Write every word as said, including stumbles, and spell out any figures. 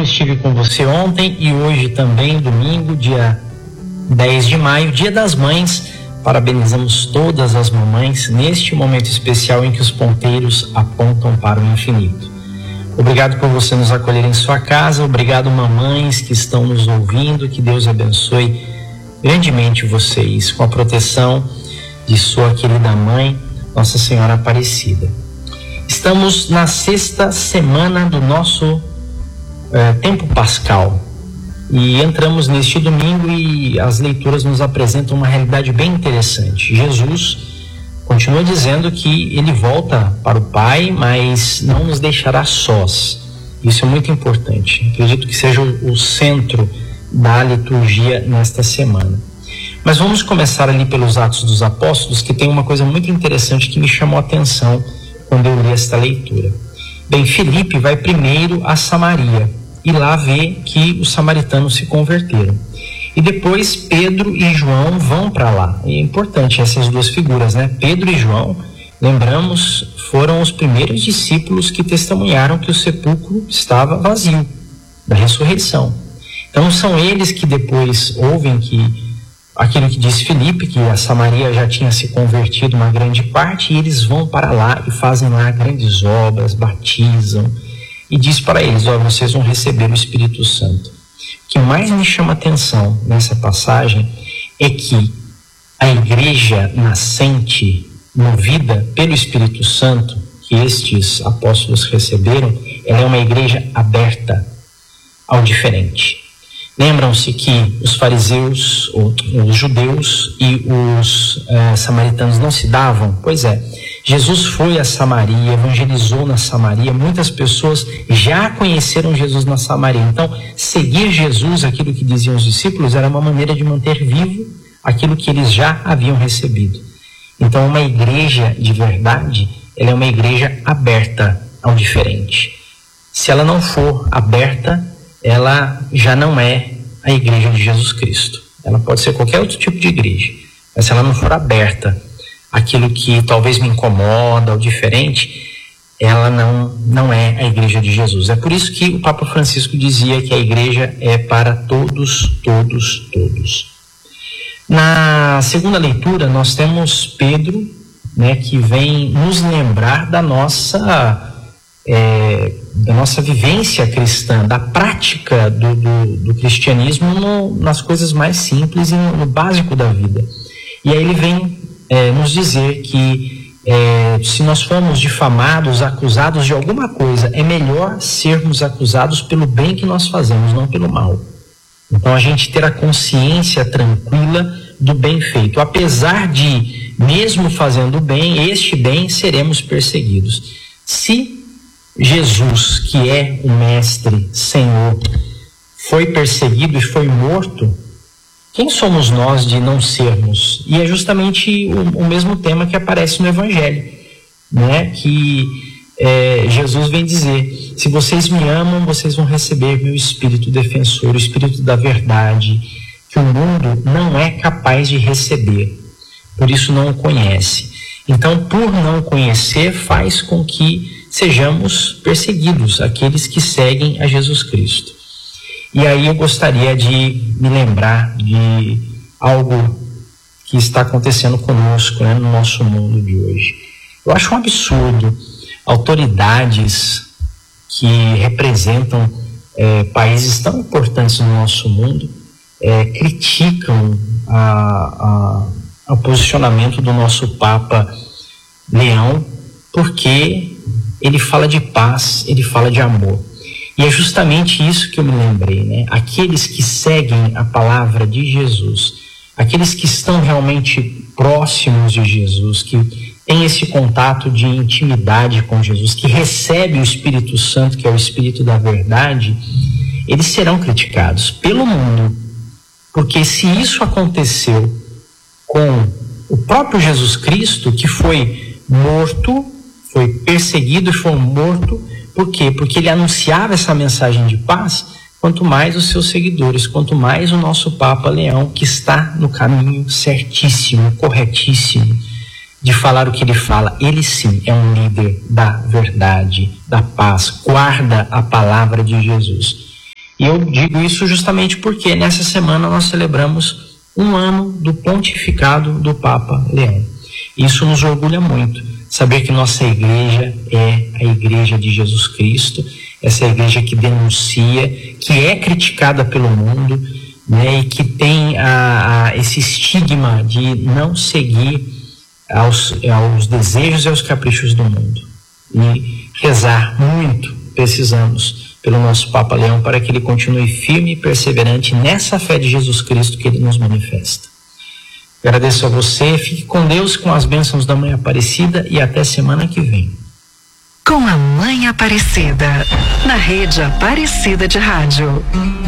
estive com você ontem e hoje também, domingo, dia dez de maio, Dia das Mães. Parabenizamos todas as mamães neste momento especial em que os ponteiros apontam para o infinito. Obrigado por você nos acolher em sua casa, obrigado mamães que estão nos ouvindo, que Deus abençoe grandemente vocês com a proteção de sua querida mãe, Nossa Senhora Aparecida. Estamos na sexta semana do nosso é, tempo pascal e entramos neste domingo e as leituras nos apresentam uma realidade bem interessante. Jesus continua dizendo que ele volta para o Pai, mas não nos deixará sós. Isso é muito importante. Acredito que seja o, o centro da liturgia nesta semana. Mas vamos começar ali pelos Atos dos Apóstolos, que tem uma coisa muito interessante que me chamou a atenção quando eu li esta leitura. Bem, Filipe vai primeiro a Samaria e lá vê que os samaritanos se converteram. E depois Pedro e João vão para lá. E é importante essas duas figuras, né? Pedro e João, lembramos, foram os primeiros discípulos que testemunharam que o sepulcro estava vazio, da ressurreição. Então são eles que depois ouvem que aquilo que diz Filipe, que a Samaria já tinha se convertido uma grande parte, e eles vão para lá e fazem lá grandes obras, batizam, e diz para eles: ó, vocês vão receber o Espírito Santo. O que mais me chama a atenção nessa passagem é que a igreja nascente, movida pelo Espírito Santo, que estes apóstolos receberam, ela é uma igreja aberta ao diferente. Lembram-se que os fariseus, os judeus e os eh, samaritanos não se davam? Pois é, Jesus foi a Samaria, evangelizou na Samaria, muitas pessoas já conheceram Jesus na Samaria. Então, seguir Jesus, aquilo que diziam os discípulos, era uma maneira de manter vivo aquilo que eles já haviam recebido. Então, uma igreja de verdade, ela é uma igreja aberta ao diferente. Se ela não for aberta, ela já não é a igreja de Jesus Cristo. Ela pode ser qualquer outro tipo de igreja, mas se ela não for aberta àquilo que talvez me incomoda ou diferente, ela não, não é a igreja de Jesus. É por isso que o Papa Francisco dizia que a igreja é para todos, todos, todos. Na segunda leitura nós temos Pedro, né, que vem nos lembrar da nossa É, da nossa vivência cristã, da prática do, do, do cristianismo no, nas coisas mais simples e no, no básico da vida. E aí ele vem é, nos dizer que é, se nós formos difamados, acusados de alguma coisa, é melhor sermos acusados pelo bem que nós fazemos, não pelo mal. Então a gente ter a consciência tranquila do bem feito, apesar de, mesmo fazendo bem, este bem, seremos perseguidos. Se Jesus, que é o Mestre, Senhor, foi perseguido e foi morto, quem somos nós de não sermos? E é justamente o, o mesmo tema que aparece no Evangelho, né? Que é, Jesus vem dizer: se vocês me amam, vocês vão receber meu Espírito defensor, o Espírito da verdade, que o mundo não é capaz de receber, por isso não o conhece. Então, por não conhecer, faz com que sejamos perseguidos, aqueles que seguem a Jesus Cristo. E aí eu gostaria de me lembrar de algo que está acontecendo conosco, né, no nosso mundo de hoje. Eu acho um absurdo autoridades que representam é, países tão importantes no nosso mundo é, criticam a, a, o posicionamento do nosso Papa Leão, porque ele fala de paz, ele fala de amor. E é justamente isso que eu me lembrei, né? Aqueles que seguem a palavra de Jesus, aqueles que estão realmente próximos de Jesus, que têm esse contato de intimidade com Jesus, que recebem o Espírito Santo, que é o Espírito da verdade, eles serão criticados pelo mundo. Porque se isso aconteceu com o próprio Jesus Cristo, que foi morto, foi perseguido e foi morto, por quê? Porque ele anunciava essa mensagem de paz, quanto mais os seus seguidores, quanto mais o nosso Papa Leão, que está no caminho certíssimo, corretíssimo, de falar o que ele fala. Ele sim é um líder da verdade, da paz, guarda a palavra de Jesus. E eu digo isso justamente porque nessa semana nós celebramos um ano do pontificado do Papa Leão. Isso nos orgulha muito, saber que nossa igreja é a igreja de Jesus Cristo, essa igreja que denuncia, que é criticada pelo mundo, né, e que tem a, a, esse estigma de não seguir aos, aos desejos e aos caprichos do mundo. E rezar muito, precisamos, pelo nosso Papa Leão, para que ele continue firme e perseverante nessa fé de Jesus Cristo que ele nos manifesta. Agradeço a você, fique com Deus, com as bênçãos da Mãe Aparecida e até semana que vem. Com a Mãe Aparecida, na Rede Aparecida de Rádio.